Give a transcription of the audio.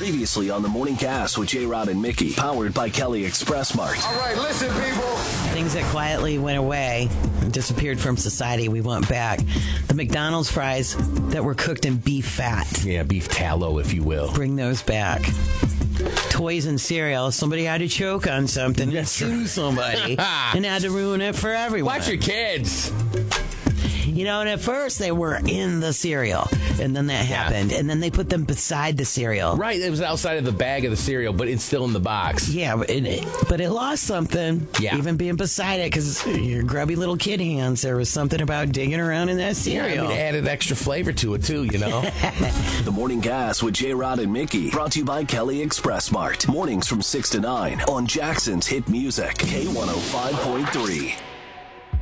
Previously on the Morning Gas with J-Rod and Mickey, powered by Kelly Express Mart. All right, listen, people. Things that quietly went away and disappeared from society, we want back. The McDonald's fries that were cooked in beef fat. Yeah, beef tallow, if you will. Bring those back. Toys and cereal. Somebody had to choke on something and sue somebody and had to ruin it for everyone. Watch your kids. You know, and at first they were in the cereal, and then that happened, and then they put them beside the cereal. Right, it was outside of the bag of the cereal, but it's still in the box. Yeah, but it lost something. Yeah. Even being beside it, because your grubby little kid hands, there was something about digging around in that cereal. Yeah, it added extra flavor to it, too, you know. The Morning Gas with J-Rod and Mickey, brought to you by Kelly Express Mart. Mornings from 6 to 9 on Jackson's Hit Music, K105.3.